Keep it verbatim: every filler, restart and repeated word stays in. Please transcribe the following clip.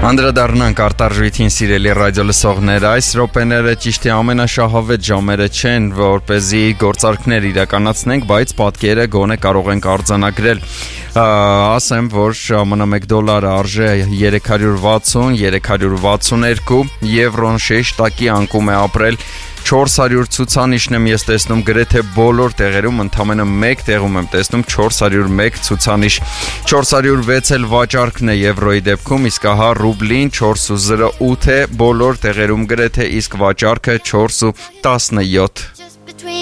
Անդրադառնանք արտարժույթին սիրելի ռադիո լսողներ, այս րոպեները ճիշտ է ամենաշահավետ ժամերը չեն, որպեսզի գործարքներ իրականացնենք, բայց պատկերը գոնե կարող ենք արձանագրել։ Ասեմ, որ ԱՄՆ մեկ դոլարը արժե երեք հարյուր վաթսուն երեք հարյուր վաթսուներկու, եվրոն շեշ տակի անկում է ապրել չորս հարյուր ցուցանիշն եմ ես տեսնում գրեթե բոլոր տեղերում, ընդամենը մեկ տեղում եմ տեսնում չորս հարյուր մեկ ցուցանիշ, չորս հարյուր վեց էլ վաճառքն է եվրոյի դեպքում, իսկ ահա ռուբլին չորս ու զրո ութ է բոլոր տեղերում գրեթե, իսկ վաճառքը չորս ու տասնյոթ